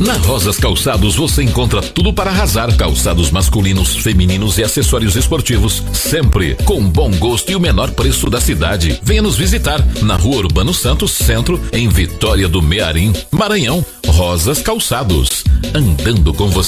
Na Rosas Calçados você encontra tudo para arrasar. Calçados masculinos, femininos e acessórios esportivos, sempre com bom gosto e o menor preço da cidade. Venha nos visitar na Rua Urbano Santos, Centro, em Vitória do Mearim, Maranhão. Rosas Calçados, andando com você.